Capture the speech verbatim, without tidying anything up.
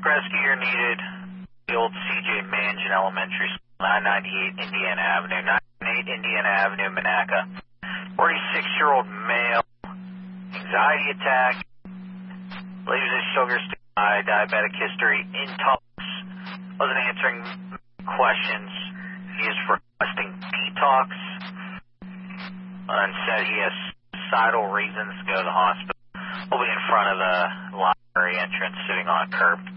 rescue you're needed. The old C J Mangin Elementary School, nine ninety-eight Indiana Avenue, nine ninety-eight Indiana Avenue, Monaca. forty-six-year-old male, anxiety attack, believes his sugar's too high, diabetic history, intox, wasn't answering questions. He is requesting detox, and said he has suicidal reasons to go to the hospital. We'll be in front of the library entrance, sitting on a curb.